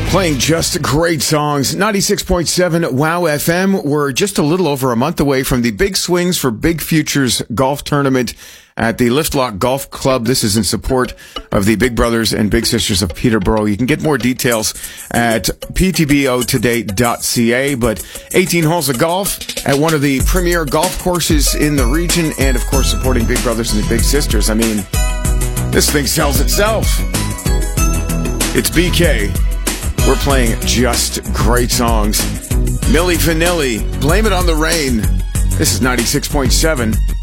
Playing just great songs. 96.7 WOW FM. We're just a little over a month away from the Big Swings for Big Futures golf tournament at the Liftlock Golf Club. This is in support of the Big Brothers and Big Sisters of Peterborough. You can get more details at ptbotoday.ca. But 18 holes of golf at one of the premier golf courses in the region, and of course supporting Big Brothers and Big Sisters. I mean, this thing sells itself. It's BK. We're playing just great songs. Milli Vanilli, Blame It on the Rain. This is 96.7